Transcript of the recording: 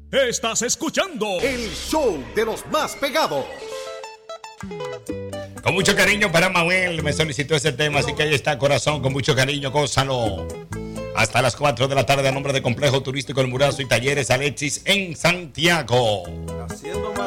Estás escuchando el show de los más pegados. Con mucho cariño para Manuel, me solicitó ese tema, así que ahí está, corazón, con mucho cariño, gózalo. Hasta las 4 de la tarde a nombre de Complejo Turístico El Murazo y Talleres Alexis en Santiago. Haciendo